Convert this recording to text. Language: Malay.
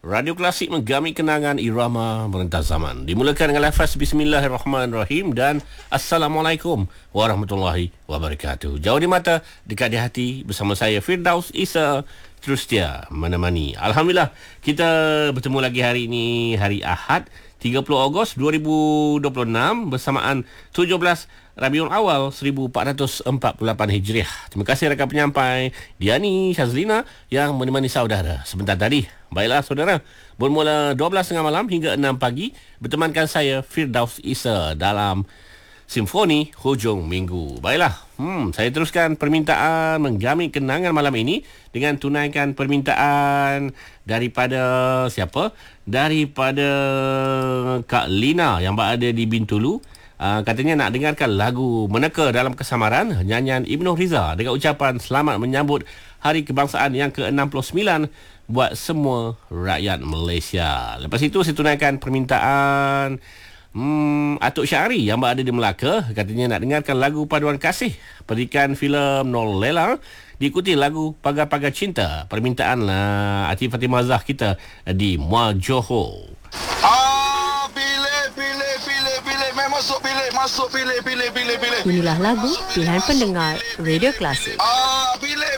Radio Klasik menggami kenangan irama merentas zaman. Dimulakan dengan lafaz Bismillahirrahmanirrahim dan Assalamualaikum warahmatullahi wabarakatuh. Jauh di mata, dekat di hati, bersama saya Firdaus Isa, terus setia menemani. Alhamdulillah, kita bertemu lagi hari ini, hari Ahad 30 Ogos 2026 bersamaan 17 Rabiul Awal 1448 Hijriah. Terima kasih rakan penyampai Diani Syazlina yang menemani saudara sebentar tadi. Baiklah saudara, bermula 12.30 malam hingga 6 pagi bertemankan saya Firdaus Isa dalam Simfoni Hujung Minggu. Baiklah, saya teruskan permintaan menggami kenangan malam ini dengan tunaikan permintaan daripada siapa? Daripada Kak Lina yang berada di Bintulu. Katanya nak dengarkan lagu Meneka dalam Kesamaran, nyanyian Ibnu Riza dengan ucapan selamat menyambut Hari Kebangsaan yang ke-69 buat semua rakyat Malaysia. Lepas itu saya tunaikan permintaan Atuk Syahri yang berada di Melaka. Katanya nak dengarkan lagu Paduan Kasih petikan filem Nol Lela, diikuti lagu Pagar-Pagar Cinta, permintaan Atif Fatimah Zah kita di Muar Johor. Masuk pilih. Inilah lagu pilihan pendengar Radio Klasik. Pilih.